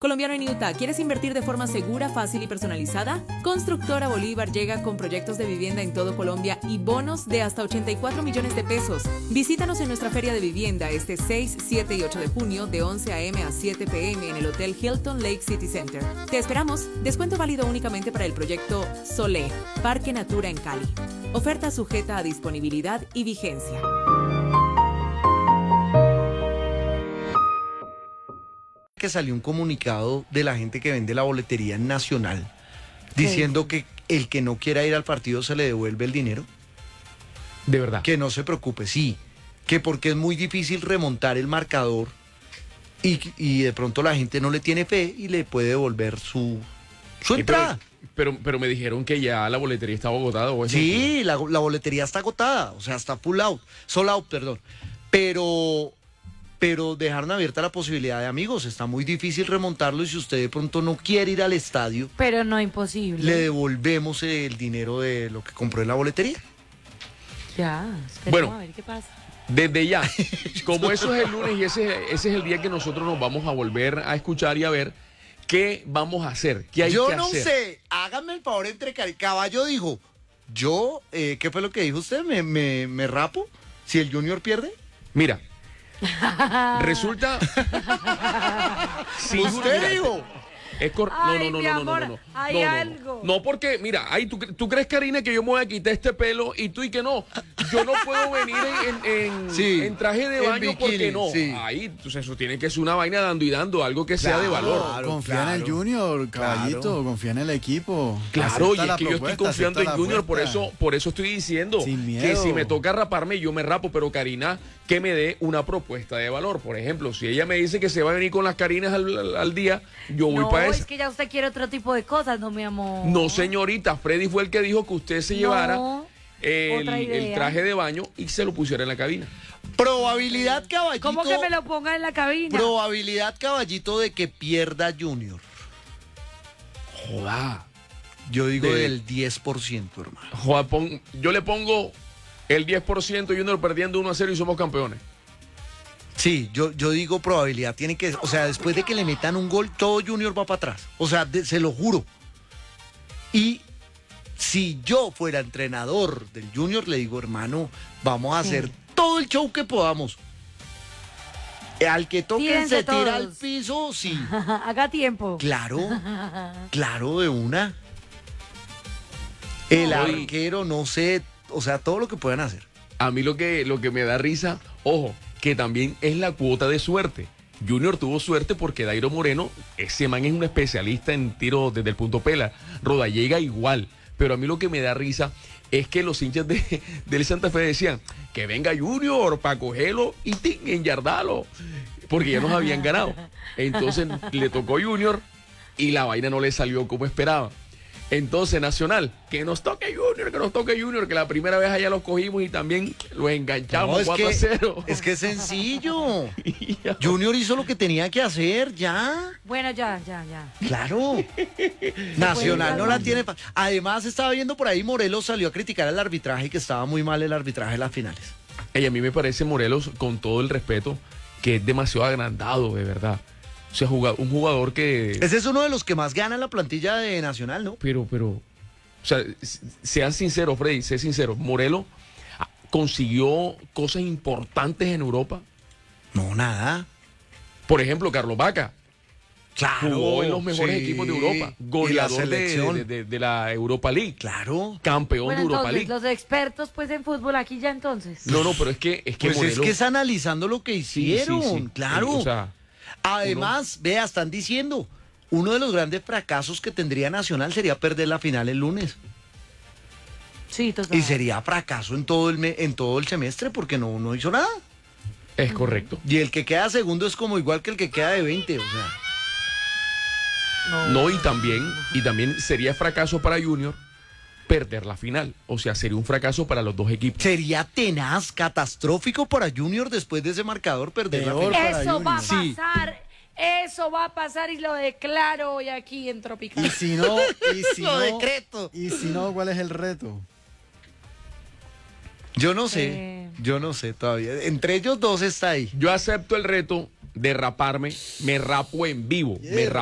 Colombiano en Utah, ¿quieres invertir de forma segura, fácil y personalizada? Constructora Bolívar llega con proyectos de vivienda en todo Colombia y bonos de hasta 84 millones de pesos. Visítanos en nuestra feria de vivienda este 6, 7 y 8 de junio de 11 a.m. a 7 p.m. en el Hotel Hilton Lake City Center. Te esperamos. Descuento válido únicamente para el proyecto Solé, Parque Natura en Cali. Oferta sujeta a disponibilidad y vigencia. Que salió un comunicado de la gente que vende la boletería en Nacional diciendo que el que no quiera ir al partido se le devuelve el dinero. De verdad. Que no se preocupe, sí. Que porque es muy difícil remontar el marcador y de pronto la gente no le tiene fe y le puede devolver su entrada. Pero me dijeron que ya la boletería estaba agotada. ¿O sí, la boletería está agotada, o sea, está sold out, perdón. Pero dejaron abierta la posibilidad de amigos. Está muy difícil remontarlo y si usted de pronto no quiere ir al estadio, pero no imposible, le devolvemos el dinero de lo que compró en la boletería. Ya, bueno, a ver qué pasa. Desde ya, como eso es el lunes y ese es el día que nosotros nos vamos a volver a escuchar y a ver qué vamos a hacer, qué hay que hacer. Yo no sé, háganme el favor entre Caballo dijo, ¿qué fue lo que dijo usted? ¿Me rapo si el Junior pierde? Mira. Resulta. Sí, usted dijo. No. Hay algo. No, porque, mira, ¿tú crees, Karina, que yo me voy a quitar este pelo y tú y que no? Yo no puedo venir en traje de baño bikini, porque no. Sí. Ahí, entonces eso tiene que ser una vaina dando y dando, algo que sea de valor. Confía en el Junior, Caballito, confía en el equipo. Claro, y es que yo estoy confiando en Junior, por eso estoy diciendo que si me toca raparme, yo me rapo, pero Karina, que me dé una propuesta de valor. Por ejemplo, si ella me dice que se va a venir con las Karinas al día, yo voy para eso. Es que ya usted quiere otro tipo de cosas, no, mi amor. No, señorita, Freddy fue el que dijo que usted se llevara el traje de baño y se lo pusiera en la cabina. Probabilidad, Caballito. ¿Cómo que me lo ponga en la cabina? Probabilidad, Caballito, de que pierda Junior. Joda. Yo digo del 10%, hermano. Joda, yo le pongo el 10% Junior perdiendo 1-0 y somos campeones. Sí, yo digo probabilidad, tiene que, o sea, después de que le metan un gol, todo Junior va para atrás. O sea, se lo juro. Y si yo fuera entrenador del Junior, le digo, hermano, vamos a hacer todo el show que podamos. Al que toque se tira al piso, sí. Haga tiempo. Claro, de una. El arquero, no sé, o sea, todo lo que puedan hacer. A mí lo que me da risa, ojo, que también es la cuota de suerte. Junior tuvo suerte porque Dairo Moreno, ese man es un especialista en tiro desde el punto pela. Rodallega igual. Pero a mí lo que me da risa es que los hinchas del Santa Fe decían que venga Junior para cogerlo y enyardarlo. Porque ya nos habían ganado. Entonces le tocó Junior y la vaina no le salió como esperaba. Entonces, Nacional, que nos toque Junior, que la primera vez allá los cogimos y también los enganchamos 4-0. Es que es sencillo. Junior hizo lo que tenía que hacer, ya. Bueno, ya. Claro. Nacional no la tiene. Además, estaba viendo por ahí, Morelos salió a criticar el arbitraje, que estaba muy mal el arbitraje en las finales. Y a mí me parece, Morelos, con todo el respeto, que es demasiado agrandado, de verdad. O sea, un jugador que... Ese es uno de los que más gana en la plantilla de Nacional, ¿no? Pero, o sea, sean sinceros, Freddy, sé sincero. Morelos consiguió cosas importantes en Europa. No, nada. Por ejemplo, Carlos Vaca. Claro. Jugó en los mejores equipos de Europa. Goleador de la Europa League. Claro. Campeón de Europa League. Los expertos, pues, en fútbol aquí ya entonces. No, pero es que pues Morelos... es que es analizando lo que hicieron, sí. Claro. O sea... Además, vea, están diciendo, uno de los grandes fracasos que tendría Nacional sería perder la final el lunes. Sí, total. Y sería fracaso en todo el semestre porque no hizo nada. Es correcto. Y el que queda segundo es como igual que el que queda de 20, o sea. No, y también sería fracaso para Junior perder la final. O sea, sería un fracaso para los dos equipos. Sería tenaz, catastrófico para Junior después de ese marcador perder la final. Eso va a pasar. Eso va a pasar y lo declaro hoy aquí en Tropical. Y si no, lo decreto. Y si no, ¿cuál es el reto? Yo no sé todavía. Entre ellos dos está ahí. Yo acepto el reto de raparme, me rapo en vivo.